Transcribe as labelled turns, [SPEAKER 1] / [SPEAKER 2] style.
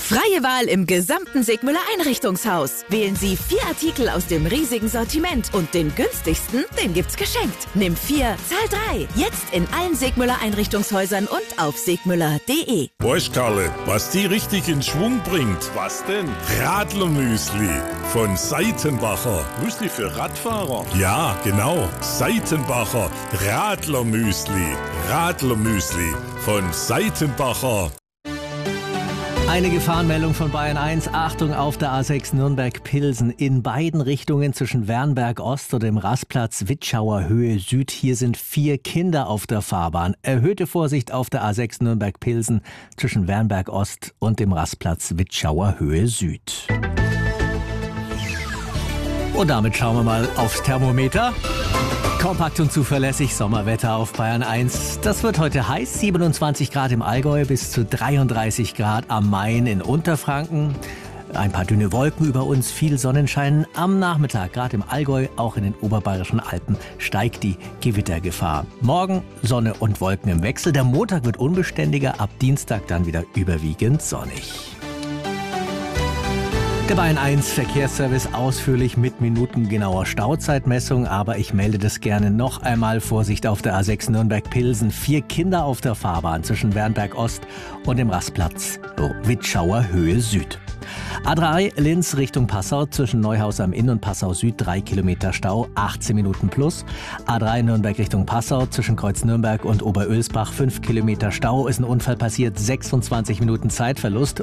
[SPEAKER 1] Freie Wahl im gesamten Sigmüller Einrichtungshaus. Wählen Sie 4 Artikel aus dem riesigen Sortiment und den günstigsten, den gibt's geschenkt. Nimm 4, zahl 3. Jetzt in allen Sigmüller Einrichtungshäusern und auf sigmüller.de.
[SPEAKER 2] Weißt Karle, was die richtig in Schwung bringt?
[SPEAKER 3] Was denn?
[SPEAKER 2] Radlermüsli von Seitenbacher.
[SPEAKER 3] Müsli für Radfahrer?
[SPEAKER 2] Ja, genau. Seitenbacher Radlermüsli. Radlermüsli von Seitenbacher.
[SPEAKER 4] Eine Gefahrenmeldung von Bayern 1. Achtung auf der A6 Nürnberg-Pilsen. In beiden Richtungen zwischen Wernberg Ost und dem Rastplatz Witschauer Höhe Süd. Hier sind 4 Kinder auf der Fahrbahn. Erhöhte Vorsicht auf der A6 Nürnberg-Pilsen zwischen Wernberg Ost und dem Rastplatz Witschauer Höhe Süd. Und damit schauen wir mal aufs Thermometer. Kompakt und zuverlässig Sommerwetter auf Bayern 1. Das wird heute heiß, 27 Grad im Allgäu bis zu 33 Grad am Main in Unterfranken. Ein paar dünne Wolken über uns, viel Sonnenschein. Am Nachmittag, gerade im Allgäu, auch in den oberbayerischen Alpen, steigt die Gewittergefahr. Morgen Sonne und Wolken im Wechsel. Der Montag wird unbeständiger, ab Dienstag dann wieder überwiegend sonnig. Der Bayern 1 Verkehrsservice ausführlich mit minutengenauer Stauzeitmessung, aber ich melde das gerne noch einmal. Vorsicht auf der A6 Nürnberg-Pilsen. 4 Kinder auf der Fahrbahn zwischen Wernberg Ost und dem Rastplatz Witschauer Höhe Süd. A3 Linz Richtung Passau zwischen Neuhaus am Inn und Passau Süd 3 Kilometer Stau, 18 Minuten plus. A3 Nürnberg Richtung Passau zwischen Kreuz Nürnberg und Oberölsbach 5 Kilometer Stau. Ist ein Unfall passiert, 26 Minuten Zeitverlust.